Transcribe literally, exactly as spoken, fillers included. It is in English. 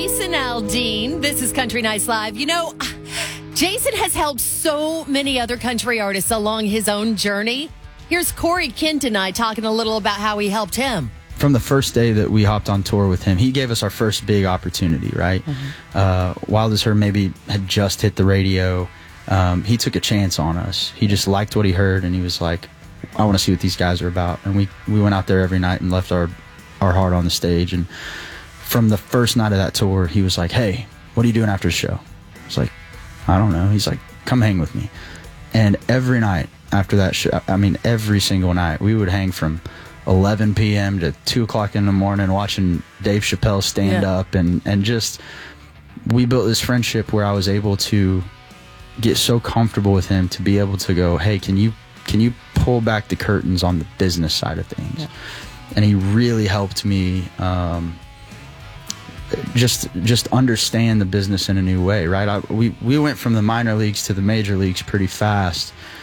Jason Aldean, this is Country Nights Live. You know, Jason has helped so many other country artists along his own journey. Here's Corey Kent and I talking a little about how he helped him. From the first day that we hopped on tour with him, he gave us our first big opportunity, right? Mm-hmm. Uh, Wild as Her maybe had just hit the radio. Um, he took a chance on us. He just liked what he heard, and he was like, I want to see what these guys are about. And we, we went out there every night and left our, our heart on the stage. And from the first night of that tour, he was like, hey, what are you doing after the show? I was like, I don't know. He's like, come hang with me. And every night after that show, I mean, every single night, we would hang from eleven p.m. to two o'clock in the morning watching Dave Chappelle stand yeah. up. And, and just, we built this friendship where I was able to get so comfortable with him to be able to go, hey, can you, can you pull back the curtains on the business side of things? Yeah. And he really helped me, um, just just understand the business in a new way, right? I, we, we went from the minor leagues to the major leagues pretty fast,